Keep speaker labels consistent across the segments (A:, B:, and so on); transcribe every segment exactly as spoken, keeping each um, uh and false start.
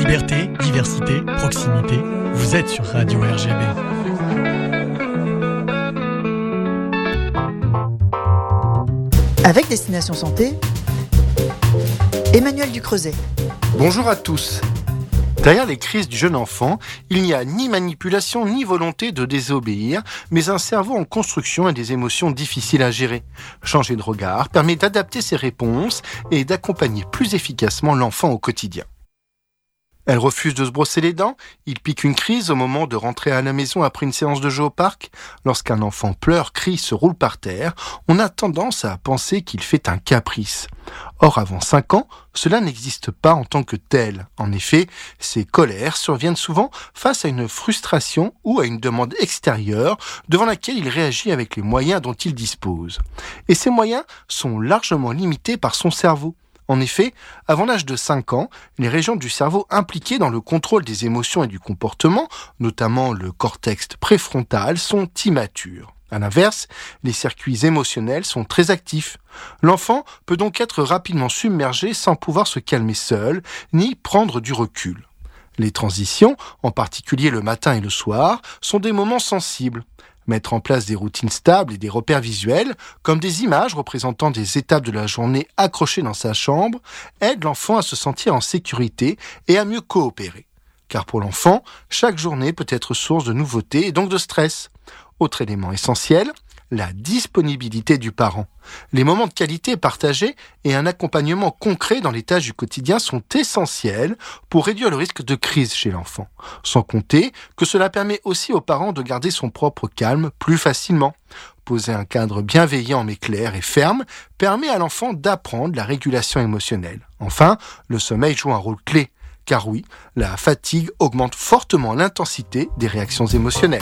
A: Liberté, diversité, proximité, vous êtes sur Radio R G B.
B: Avec Destination Santé, Emmanuel Ducreuset.
C: Bonjour à tous. Derrière les crises du jeune enfant, il n'y a ni manipulation ni volonté de désobéir, mais un cerveau en construction et des émotions difficiles à gérer. Changer de regard permet d'adapter ses réponses et d'accompagner plus efficacement l'enfant au quotidien. Elle refuse de se brosser les dents, il pique une crise au moment de rentrer à la maison après une séance de jeu au parc. Lorsqu'un enfant pleure, crie, se roule par terre, on a tendance à penser qu'il fait un caprice. Or, avant cinq ans, cela n'existe pas en tant que tel. En effet, ces colères surviennent souvent face à une frustration ou à une demande extérieure devant laquelle il réagit avec les moyens dont il dispose. Et ces moyens sont largement limités par son cerveau. En effet, avant l'âge de cinq ans, les régions du cerveau impliquées dans le contrôle des émotions et du comportement, notamment le cortex préfrontal, sont immatures. À l'inverse, les circuits émotionnels sont très actifs. L'enfant peut donc être rapidement submergé sans pouvoir se calmer seul, ni prendre du recul. Les transitions, en particulier le matin et le soir, sont des moments sensibles. Mettre en place des routines stables et des repères visuels, comme des images représentant des étapes de la journée accrochées dans sa chambre, aide l'enfant à se sentir en sécurité et à mieux coopérer. Car pour l'enfant, chaque journée peut être source de nouveautés et donc de stress. Autre élément essentiel, la disponibilité du parent. Les moments de qualité partagés et un accompagnement concret dans les tâches du quotidien sont essentiels pour réduire le risque de crise chez l'enfant. Sans compter que cela permet aussi aux parents de garder son propre calme plus facilement. Poser un cadre bienveillant mais clair et ferme permet à l'enfant d'apprendre la régulation émotionnelle. Enfin, le sommeil joue un rôle clé. Car oui, la fatigue augmente fortement l'intensité des réactions émotionnelles.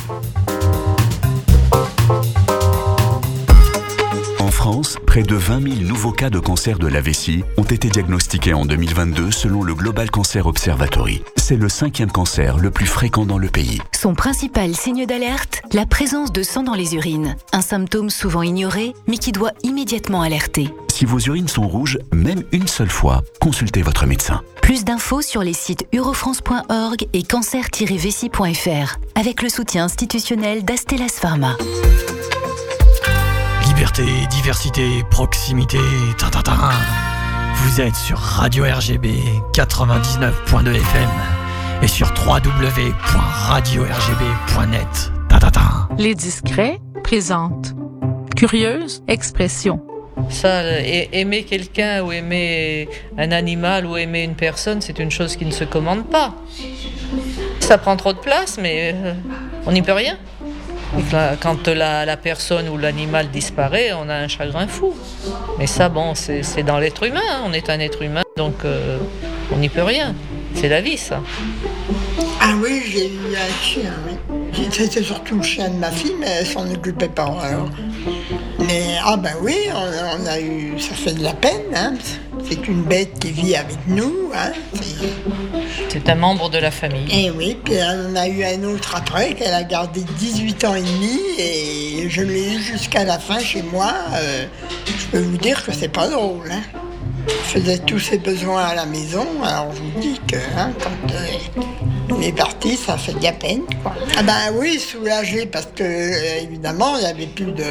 D: En France, près de vingt mille nouveaux cas de cancer de la vessie ont été diagnostiqués en deux mille vingt-deux selon le Global Cancer Observatory. C'est le cinquième cancer le plus fréquent dans le pays.
E: Son principal signe d'alerte, la présence de sang dans les urines. Un symptôme souvent ignoré, mais qui doit immédiatement alerter.
D: Si vos urines sont rouges, même une seule fois, consultez votre médecin.
E: Plus d'infos sur les sites urofrance point org et cancer tiret vessie point f r, avec le soutien institutionnel d'Astellas Pharma.
A: Liberté, diversité, proximité, ta ta ta. Vous êtes sur Radio R G B quatre-vingt-dix-neuf point deux F M et sur w w w point radio r g b point net. Ta ta ta.
F: Les Discrets présentent Curieuse expression.
G: Ça, aimer quelqu'un ou aimer un animal ou aimer une personne, c'est une chose qui ne se commande pas. Ça prend trop de place, mais euh, on n'y peut rien. Et quand la, la personne ou l'animal disparaît, on a un chagrin fou. Mais ça, bon, c'est, c'est dans l'être humain, hein. On est un être humain, donc euh, on n'y peut rien. C'est la vie, ça.
H: Ah oui, j'ai eu un chien, oui. C'était surtout le chien de ma fille, mais elle s'en occupait pas, alors. Mais, ah ben oui, on, on a eu... Ça fait de la peine, hein. C'est une bête qui vit avec nous, hein. C'est...
G: C'est un membre de la famille.
H: Et oui, puis on a eu un autre après, qu'elle a gardé dix-huit ans et demi, et je l'ai eu jusqu'à la fin chez moi. Euh, je peux vous dire que c'est pas drôle, hein. Elle faisait tous ses besoins à la maison, alors je vous dis que hein, quand euh, on est parti, ça fait de la peine, quoi. Ah ben oui, soulagé, parce que euh, évidemment, il n'y avait plus de,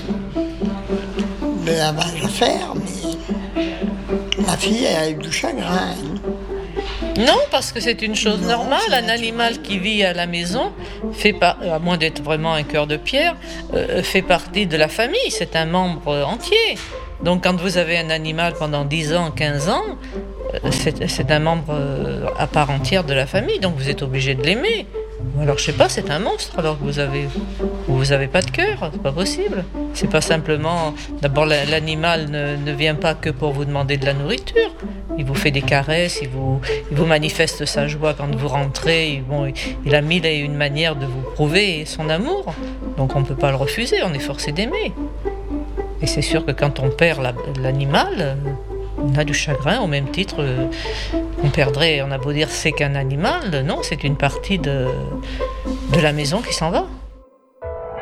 H: de lavage à faire, mais ma fille, elle a eu du chagrin.
G: Non, parce que c'est une chose non, normale. Un animal qui vit à la maison, fait par... à moins d'être vraiment un cœur de pierre, euh, fait partie de la famille. C'est un membre entier. Donc quand vous avez un animal pendant dix ans, quinze ans, euh, c'est, c'est un membre euh, à part entière de la famille. Donc vous êtes obligé de l'aimer. Ou alors je sais pas, c'est un monstre alors que vous avez, vous avez pas de cœur. C'est pas possible. C'est pas simplement... D'abord l'animal ne, ne vient pas que pour vous demander de la nourriture. Il vous fait des caresses, il vous, il vous manifeste sa joie quand vous rentrez. Il, bon, il a mille et une manières de vous prouver son amour. Donc on ne peut pas le refuser, on est forcé d'aimer. Et c'est sûr que quand on perd la, l'animal, on a du chagrin au même titre euh, qu'on perdrait, on a beau dire c'est qu'un animal, non, c'est une partie de, de la maison qui s'en va.